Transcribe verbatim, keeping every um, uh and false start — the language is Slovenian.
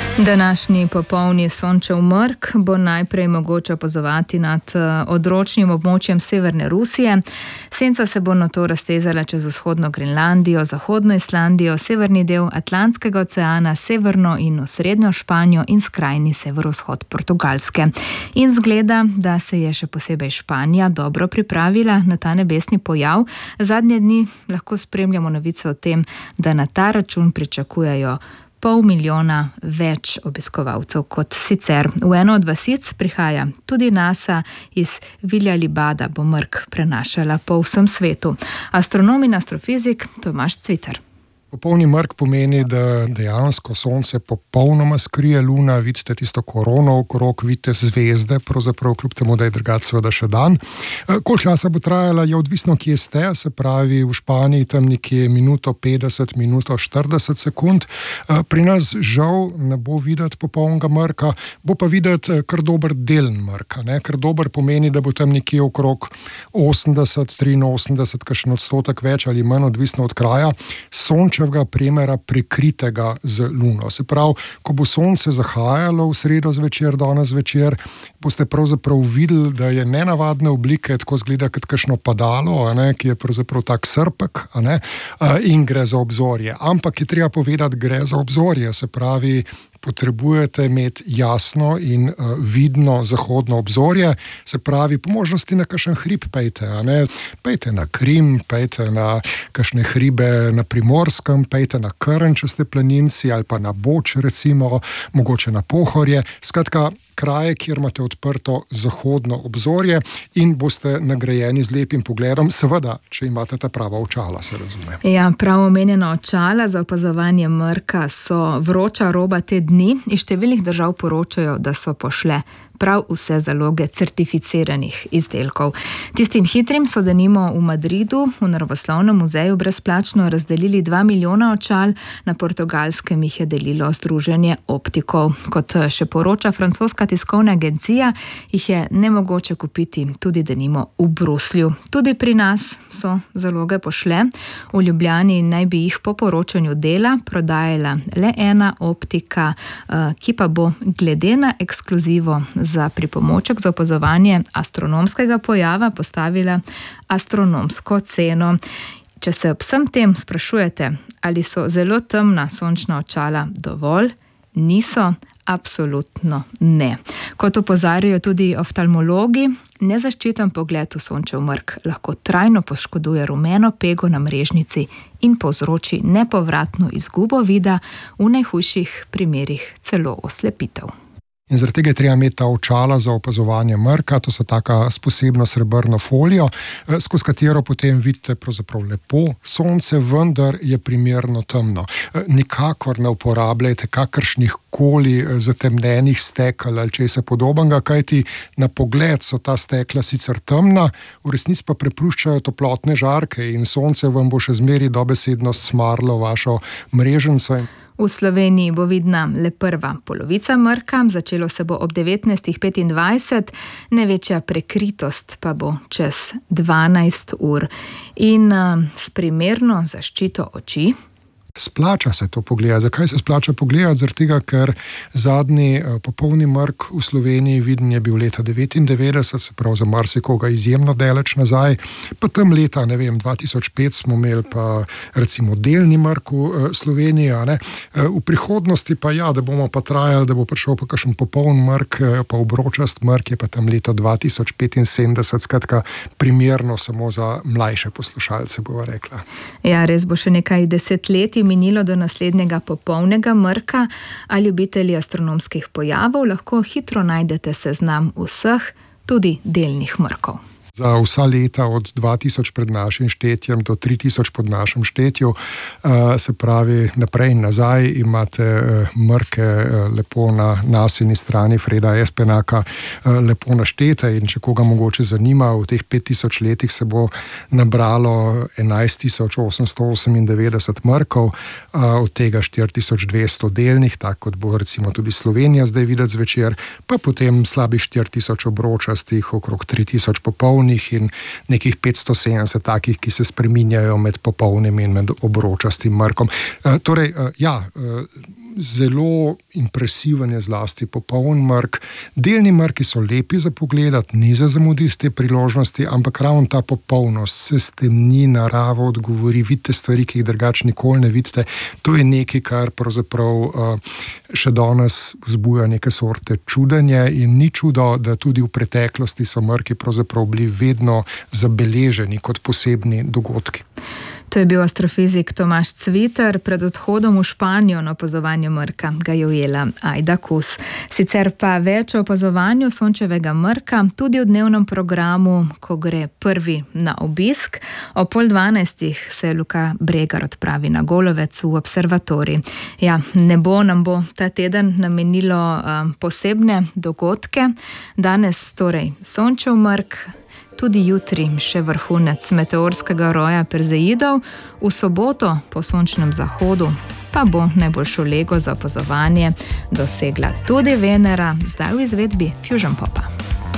Današnji popolni sončev mrk bo najprej mogoče opazovati nad odročnim območjem severne Rusije. Senca se bo nato raztezala čez vzhodno Grenlandijo, zahodno Islandijo, severni del Atlantskega oceana, severno in osrednjo Španijo in skrajni severovzhod Portugalske. In zgleda, da se je še posebej Španija dobro pripravila na ta nebesni pojav. Zadnje dni lahko spremljamo novice o tem, da na ta račun pričakujejo pol milijona več obiskovalcev kot sicer. V eno od vasic prihaja tudi NASA, iz Villaljubada bo mrk prenašala po vsem svetu. Astronom in astrofizik Tomaž Cviter. Popolni mrk pomeni, da dejansko sonce popolnoma skrije luna, vidite tisto korono okrog, vidite zvezde, pravzaprav kljub temu, da je drugače seveda še dan. Koliko časa bo trajala, je odvisno, kje ste, se pravi v Španiji tam nekje minuto petdeset, minuto štirideset sekund. Pri nas žal ne bo videti popolnega mrka, bo pa videti kar dober delen mrka. Ne? Kar dober pomeni, da bo tam nekje okrog osemdeset, triinosemdeset, kakšen odstotek več ali manj, odvisno od kraja, sonče premera prekritega z luno. Se pravi, ko bo sonce zahajalo v sredo zvečer, danes zvečer, boste pravzaprav videli, da je nenavadne oblike, tako zgleda kot kakšno padalo, a ne, ki je pravzaprav tak srpek, a ne, in gre za obzorje. Ampak je treba povedati, gre za obzorje, se pravi, potrebujete imeti jasno in uh, vidno zahodno obzorje, se pravi, po možnosti na kakšen hrib pejte, a ne, pejte na Krim, pejte na kakšne hribe na Primorskem, pejte na Krn, če ste planinci, ali pa na Boč, recimo, mogoče na Pohorje, skratka, kraje, kjer imate odprto zahodno obzorje in boste nagrajeni z lepim pogledom, seveda, če imate ta prava očala, se razume. Ja, prav omenjena očala za opazovanje mrka so vroča roba te dni. Iz številnih držav poročajo, da so pošle prav vse zaloge certificiranih izdelkov. Tistim hitrim so denimo v Madridu v Naravoslovnem muzeju brezplačno razdelili dva milijona očal, na Portugalskem jih je delilo Združenje optikov. Kot še poroča francoska tiskovna agencija, jih je nemogoče kupiti tudi denimo v Bruslju. Tudi pri nas so zaloge pošle. V Ljubljani naj bi jih po poročanju Dela prodajala le ena optika, ki pa bo glede na ekskluzivo za pripomoček za opazovanje astronomskega pojava postavila astronomsko ceno. Če se ob vsem tem sprašujete, ali so zelo temna sončna očala dovolj, niso, absolutno ne. Kot opozarjajo tudi oftalmologi, nezaščiten pogled v sončev mrk lahko trajno poškoduje rumeno pego na mrežnici in povzroči nepovratno izgubo vida, v najhujših primerih celo oslepitev. In zaradi tega je treba imeti ta očala za opazovanje mrka, to so taka s posebno srebrno folijo, skozi katero potem vidite pravzaprav lepo sonce, vendar je primerno temno. Nikakor ne uporabljajte kakršnih koli zatemnenih stekel ali česa podobnega, kajti na pogled so ta stekla sicer temna, v resnici pa prepuščajo toplotne žarke in sonce vam bo še zmeraj dobesedno smarlo vašo mreženco. V Sloveniji bo vidna le prva polovica mrka, začelo se bo ob devetnajst petindvajset, največja prekritost pa bo čez dvanajst ur. In uh, s primerno zaščito oči Splača se to pogledati. Zakaj se splača pogledati? Zaradi tega, ker zadnji uh, popolni mrk v Sloveniji viden je bil leta devetindevetdeset, se pravi za marsikoga izjemno daleč nazaj, pa tam leta, ne vem, dva tisoč pet smo imeli pa recimo delni mrk v uh, Sloveniji, a ne. Uh, v prihodnosti pa ja, da bomo pa trajali, da bo prišel pa kakšen popoln mrk, uh, pa obročast mrk je pa tam leto dva tisoč petinsedemdeset, skratka primerno samo za mlajše poslušalce, bova rekla. Ja, res bo še nekaj desetletij minilo do naslednjega popolnega mrka, a ljubitelji astronomskih pojavov lahko hitro najdete seznam vseh, tudi delnih mrkov. Za vsa leta od dva tisoč pred našim štetjem do tri tisoč pod našem štetju, se pravi naprej in nazaj, imate mrke lepo na nasini strani Freda Espenaka lepo naštete in če koga mogoče zanima, v teh pet tisoč letih se bo nabralo enajst tisoč osemsto osemindevetdeset mrkov, od tega štiri tisoč dvesto delnih, tako kot bo recimo tudi Slovenija zdaj videti zvečer, pa potem slabih štiri tisoč obročastih, okrog tri tisoč popolnih in nekih petsto sedemdeset takih, ki se spreminjajo med popolnim in med obročastim mrkom. E, torej, ja, zelo impresiven je zlasti popoln mrk. Delni mrki so lepi za pogledati, ni za zamuditi te priložnosti, ampak ravno ta popolnost se stemni, narava odgovori, vidite stvari, ki jih drugače nikoli ne vidite. To je nekaj, kar pravzaprav uh, še danes vzbuja neke sorte čudenje in ni čudo, da tudi v preteklosti so mrki pravzaprav bili vedno zabeleženi kot posebni dogodki. To je bil astrofizik Tomaž Cviter, pred odhodom v Španijo na opazovanje mrka ga je ujela Ajda Kus. Sicer pa več o opazovanju sončevega mrka tudi v dnevnem programu, ko gre prvi na obisk. O pol dvanajstih se Luka Bregar odpravi na Golovec v observatorij. Ja, nebo nam bo ta teden namenilo um, posebne dogodke. Danes torej sončev mrk, tudi jutri še vrhunec meteorskega roja Perzeidov, v soboto po sončnem zahodu pa bo najboljšo lego za opazovanje dosegla tudi Venera, zdaj v izvedbi Fusion Popa.